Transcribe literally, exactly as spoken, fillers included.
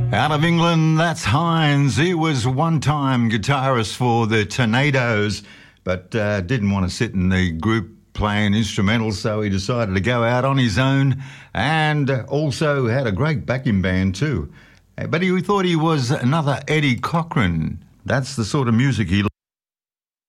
Out of England, that's Hines. He was one-time guitarist for the Tornadoes, but uh, didn't want to sit in the group playing instrumentals, so he decided to go out on his own, and also had a great backing band too. But he thought he was another Eddie Cochran. That's the sort of music he